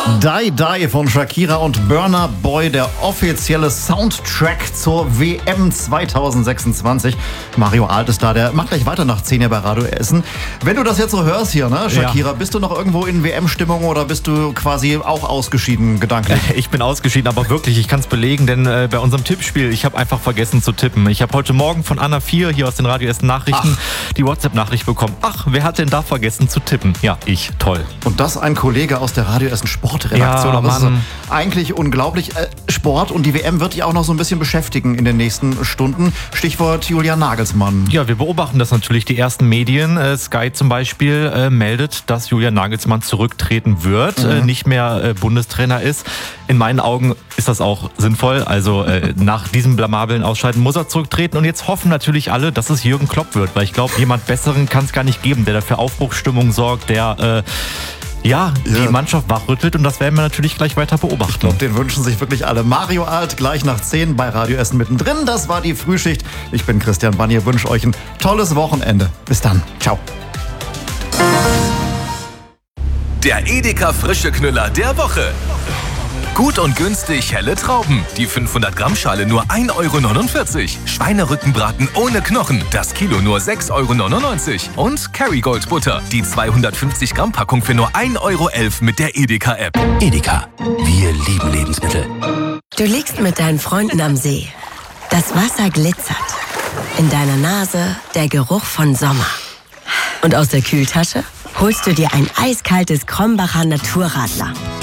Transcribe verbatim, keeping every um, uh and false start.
Die Die von Shakira und Burna Boy, der offizielle Soundtrack zur W M zwanzig sechsundzwanzig. Mario Alt ist da, der macht gleich weiter nach zehn Jahren bei Radio Essen. Wenn du das jetzt so hörst hier, ne, Shakira, ja. Bist du noch irgendwo in W M-Stimmung oder bist du quasi auch ausgeschieden gedanklich? Ich bin ausgeschieden, aber wirklich, ich kann es belegen, denn äh, bei unserem Tippspiel, ich habe einfach vergessen zu tippen. Ich habe heute Morgen von Anna vier hier aus den Radio Essen Nachrichten Ach. die WhatsApp-Nachricht bekommen. Ach, wer hat denn da vergessen zu tippen? Ja, ich. Toll. Und das ein Kollege aus der Radio Essen Sportredaktion. Ja, das Mann. ist eigentlich unglaublich. Äh, Sport und die W M wird dich auch noch so ein bisschen beschäftigen in den nächsten Stunden. Stichwort Julian Nagelsmann. Ja, wir beobachten das natürlich. Die ersten Medien, äh, Sky zum Beispiel, äh, meldet, dass Julian Nagelsmann zurücktreten wird, mhm. äh, nicht mehr äh, Bundestrainer ist. In meinen Augen ist das auch sinnvoll. Also äh, nach diesem blamablen Ausscheiden muss er zurücktreten. Und jetzt hoffen natürlich alle, dass es Jürgen Klopp wird. Weil ich glaube, jemand Besseren kann es gar nicht geben, der dafür Aufbruchsstimmung sorgt, der... Äh, Ja, ja, die Mannschaft wachrüttelt und das werden wir natürlich gleich weiter beobachten. Ich glaube, den wünschen sich wirklich alle. Mario Alt, gleich nach zehn bei Radio Essen mittendrin. Das war die Frühschicht. Ich bin Christian Bannier, wünsche euch ein tolles Wochenende. Bis dann. Ciao. Der Edeka Frische Knüller der Woche. Gut und günstig helle Trauben. Die fünfhundert Gramm Schale nur ein Euro neunundvierzig. Schweinerückenbraten ohne Knochen. Das Kilo nur sechs Euro neunundneunzig. Und Kerrygold Butter. Die zweihundertfünfzig Gramm Packung für nur ein Euro elf mit der Edeka App. Edeka. Wir lieben Lebensmittel. Du liegst mit deinen Freunden am See. Das Wasser glitzert. In deiner Nase der Geruch von Sommer. Und aus der Kühltasche holst du dir ein eiskaltes Krombacher Naturradler.